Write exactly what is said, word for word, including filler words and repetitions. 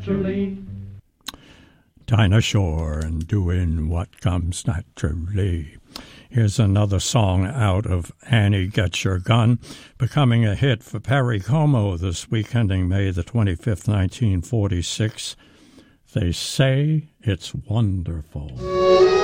Dinah Shore and Doing What Comes Naturally. Here's another song out of Annie Get Your Gun, becoming a hit for Perry Como this week, ending May the twenty-fifth, nineteen forty-six. They say it's wonderful.